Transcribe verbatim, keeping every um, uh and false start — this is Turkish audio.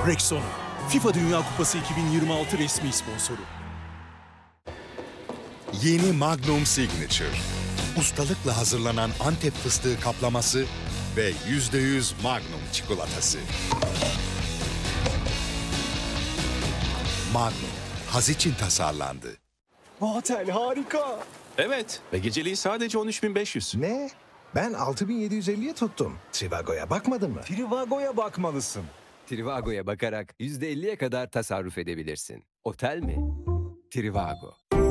Rexona, FIFA Dünya Kupası iki bin yirmi altı resmi sponsoru. Yeni Magnum Signature. Ustalıkla hazırlanan Antep fıstığı kaplaması ve yüzde yüz Magnum çikolatası. Magnum, haz için tasarlandı. Bu otel harika. Evet ve geceliği sadece on üç bin beş yüz. Ne? Ben altı bin yedi yüz elliye tuttum. Trivago'ya bakmadın mı? Trivago'ya bakmalısın. Trivago'ya bakarak yüzde elliye kadar tasarruf edebilirsin. Otel mi? Trivago.